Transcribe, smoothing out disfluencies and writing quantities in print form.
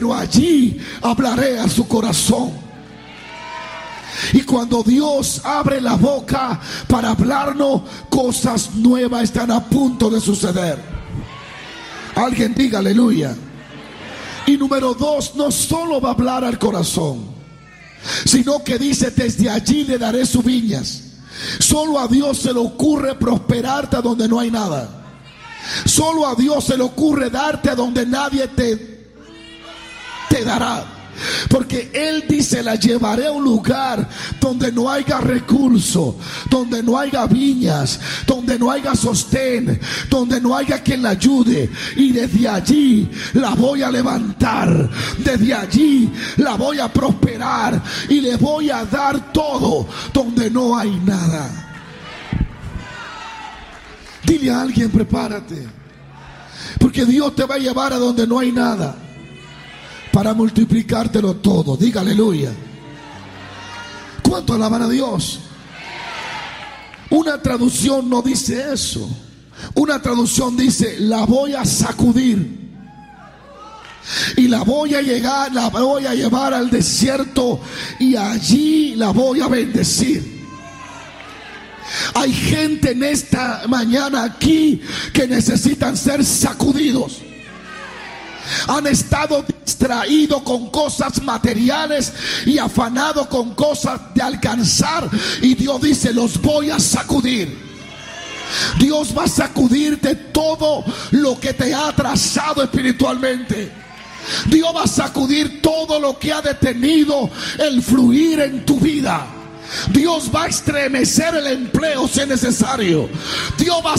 pero allí hablaré a su corazón. Y cuando Dios abre la boca para hablarnos, cosas nuevas están a punto de suceder. Alguien diga aleluya. Y número 2, no solo va a hablar al corazón, sino que dice: desde allí le daré sus viñas. Solo a Dios se le ocurre prosperarte a donde no hay nada. Solo a Dios se le ocurre darte a donde nadie te dará. Porque Él dice: la llevaré a un lugar donde no haya recursos, donde no haya viñas, donde no haya sostén, donde no haya quien la ayude. Y desde allí la voy a levantar, desde allí la voy a prosperar y le voy a dar todo donde no hay nada. Dile a alguien: prepárate, porque Dios te va a llevar a donde no hay nada para multiplicártelo todo. Diga aleluya. ¿Cuánto alaban a Dios? Una traducción no dice eso. Una traducción dice: la voy a sacudir y la voy a llevar al desierto y allí la voy a bendecir. Hay gente en esta mañana aquí que necesitan ser sacudidos. Han estado distraídos con cosas materiales y afanados con cosas de alcanzar, y Dios dice: los voy a sacudir. Dios va a sacudirte todo lo que te ha atrasado espiritualmente. Dios va a sacudir todo lo que ha detenido el fluir en tu vida. Dios va a estremecer el empleo si es necesario. Dios va a